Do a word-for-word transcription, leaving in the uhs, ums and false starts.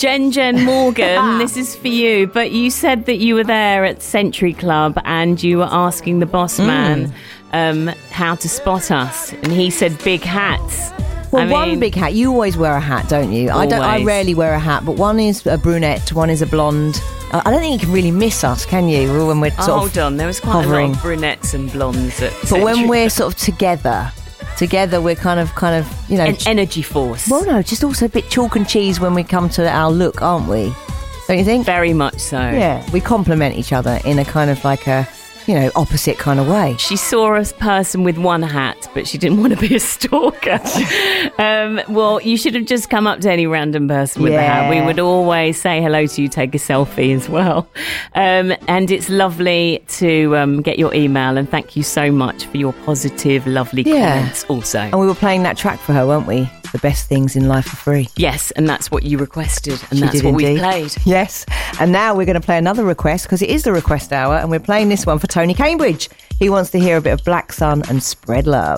Jen Jen Morgan, this is for you. But you said that you were there at Century Club and you were asking the boss man mm. um, how to spot us. And he said big hats. Well, I mean, one big hat. You always wear a hat, don't you? Always. I don't. I rarely wear a hat, but one is a brunette, one is a blonde. I don't think you can really miss us, can you? When we're sort oh, of hold on, there was quite hovering. a lot of brunettes and blondes at But Century when we're Club. sort of together, together we're kind of, kind of, you know, an energy force. Well, no, just also a bit chalk and cheese when we come to our look, aren't we? Don't you think? Very much so. Yeah, we complement each other in a kind of like a, you know, opposite kind of way. She saw a person with one hat, but she didn't want to be a stalker. um, well, you should have just come up to any random person with yeah. a hat. We would always say hello to you, take a selfie as well. Um, and it's lovely to um, get your email, and thank you so much for your positive, lovely yeah. comments also. And we were playing that track for her, weren't we? The best things in life are free. Yes, and that's what you requested, and she that's did what indeed. we played. Yes, and now we're going to play another request because it is the request hour, and we're playing this one for Tony Cambridge. He wants to hear a bit of Black Sun and Spread Love.